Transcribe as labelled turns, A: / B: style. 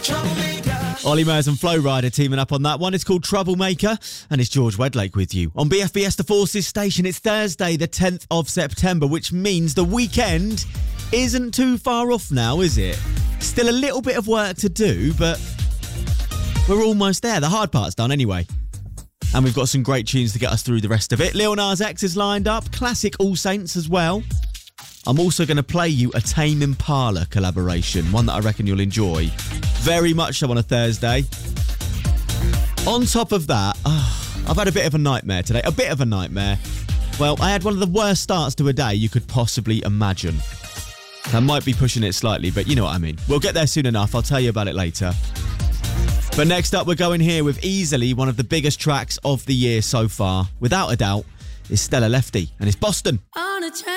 A: Ollie Murs and Flo Rida teaming up on that one. It's called Troublemaker, and it's George Wedlake with you. On BFBS The Forces station, it's Thursday, the 10th of September, which means the weekend isn't too far off now, is it? Still a little bit of work to do, but we're almost there. The hard part's done anyway. And we've got some great tunes to get us through the rest of it. Lil Nas X is lined up, classic All Saints as well. I'm also going to play you a Tame Impala collaboration, one that I reckon you'll enjoy. Very much so on a Thursday. On top of that, I've had a bit of a nightmare today. A bit of a nightmare. Well, I had one of the worst starts to a day you could possibly imagine. I might be pushing it slightly, but you know what I mean. We'll get there soon enough. I'll tell you about it later. But next up, we're going here with easily one of the biggest tracks of the year so far. Without a doubt, is Stella Lefty, and it's Boston.